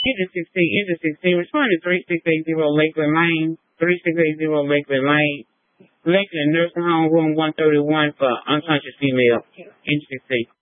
Engine 16, respond to 3680 Lakeland Lane, 3680 Lakeland Lane, Lakeland Nursing Home, room 131 for unconscious female. Engine 16.